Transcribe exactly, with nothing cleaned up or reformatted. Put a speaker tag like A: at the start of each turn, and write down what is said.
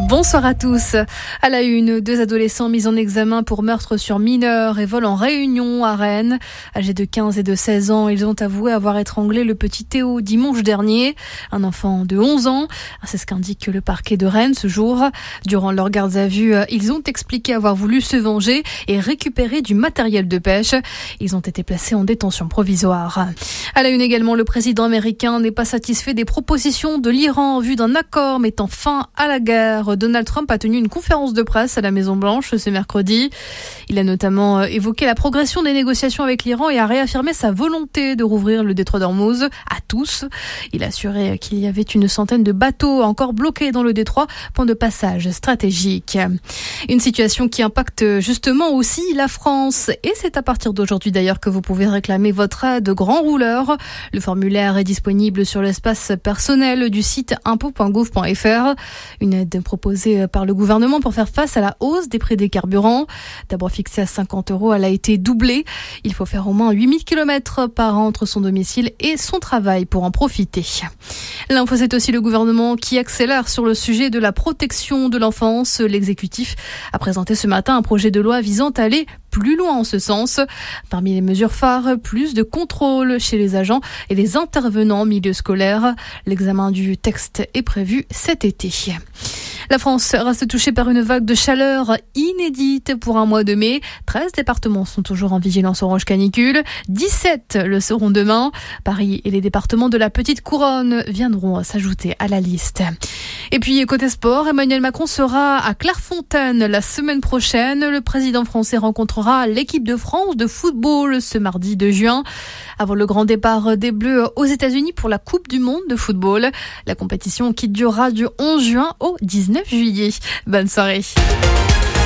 A: Bonsoir à tous. À la une, deux adolescents mis en examen pour meurtre sur mineur et vol en réunion à Rennes. Âgés de quinze et de seize ans, ils ont avoué avoir étranglé le petit Théo dimanche dernier, un enfant de onze ans. C'est ce qu'indique le parquet de Rennes ce jour. Durant leur garde à vue, ils ont expliqué avoir voulu se venger et récupérer du matériel de pêche. Ils ont été placés en détention provisoire. À la une également, le président américain n'est pas satisfait des propositions de l'Iran en vue d'un accord mettant fin à la guerre. Donald Trump a tenu une conférence de presse à la Maison-Blanche ce mercredi. Il a notamment évoqué la progression des négociations avec l'Iran et a réaffirmé sa volonté de rouvrir le détroit d'Ormuz à tous. Il a assuré qu'il y avait une centaine de bateaux encore bloqués dans le détroit, point de passage stratégique. Une situation qui impacte justement aussi la France. Et c'est à partir d'aujourd'hui d'ailleurs que vous pouvez réclamer votre aide grand rouleur. Le formulaire est disponible sur l'espace personnel du site impôt point gouv point f r. Une aide proposée par le gouvernement pour faire face à la hausse des prix des carburants. D'abord fixée à cinquante euros, elle a été doublée. Il faut faire au moins huit mille kilomètres par an entre son domicile et son travail pour en profiter. L'info, c'est aussi le gouvernement qui accélère sur le sujet de la protection de l'enfance. L'exécutif a présenté ce matin un projet de loi visant à aller plus loin en ce sens. Parmi les mesures phares, plus de contrôle chez les agents et les intervenants en milieu scolaire. L'examen du texte est prévu cet été. La France reste touchée par une vague de chaleur inédite pour un mois de mai. treize départements sont toujours en vigilance orange canicule. dix-sept le seront demain. Paris et les départements de la Petite Couronne viendront s'ajouter à la liste. Et puis, côté sport, Emmanuel Macron sera à Clairefontaine la semaine prochaine. Le président français rencontrera l'équipe de France de football ce mardi deux juin. Avant le grand départ des Bleus aux États-Unis pour la Coupe du Monde de football. La compétition qui durera du onze juin au dix-neuf juillet. Bonne soirée.